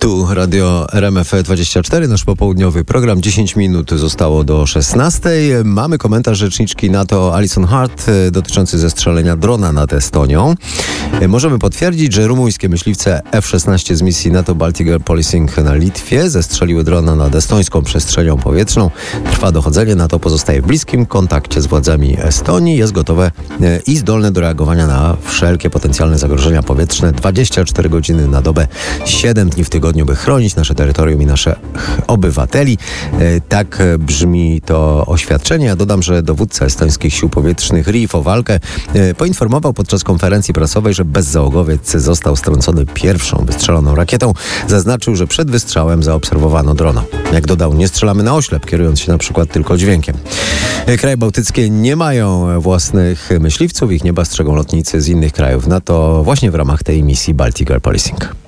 Tu Radio RMF24, nasz popołudniowy program. 10 minut zostało do 16. Mamy komentarz rzeczniczki NATO Alison Hart dotyczący zestrzelenia drona nad Estonią. Możemy potwierdzić, że rumuńskie myśliwce F-16 z misji NATO Baltic Air Policing na Litwie zestrzeliły drona nad estońską przestrzenią powietrzną. Trwa dochodzenie. NATO pozostaje w bliskim kontakcie z władzami Estonii. Jest gotowe i zdolne do reagowania na wszelkie potencjalne zagrożenia powietrzne 24 godziny na dobę, 7 dni w tygodniu, by chronić nasze terytorium i naszych obywateli. Tak brzmi to oświadczenie. Ja dodam, że dowódca estońskich sił powietrznych RIF o walkę poinformował podczas konferencji prasowej, że bezzałogowiec został strącony pierwszą wystrzeloną rakietą. Zaznaczył, że przed wystrzałem zaobserwowano drona. Jak dodał, nie strzelamy na oślep, kierując się na przykład tylko dźwiękiem. Kraje bałtyckie nie mają własnych myśliwców. Ich nieba strzegą lotnicy z innych krajów NATO właśnie w ramach tej misji Baltic Air Policing.